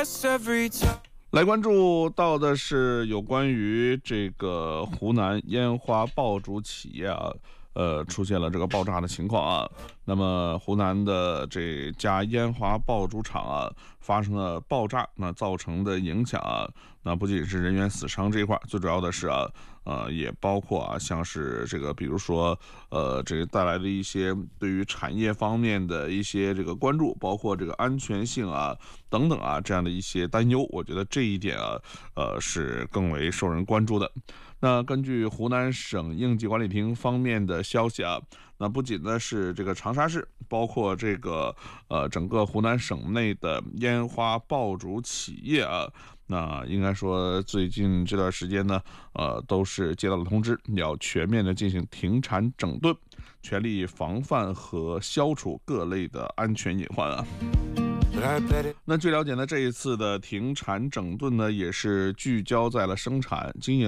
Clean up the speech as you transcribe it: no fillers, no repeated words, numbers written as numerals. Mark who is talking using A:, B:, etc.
A: 来关注到的是有关于这个湖南烟花爆竹企业出现了这个爆炸的情况啊。那么湖南的这家烟花爆竹厂发生了爆炸，那造成的影响那不仅是人员死伤这一块，最主要的是也包括像是这个比如说这个带来的一些对于产业方面的一些这个关注，包括这个安全性等等这样的一些担忧，我觉得这一点是更为受人关注的。那根据湖南省应急管理厅方面的消息那不仅呢是这个长沙市，包括这个整个湖南省内的烟花爆竹企业那应该说最近这段时间呢都是接到了通知，要全面的进行停产整顿，全力防范和消除各类的安全隐患那据了解呢，这一次的停产整顿呢，也是聚焦在了生产经营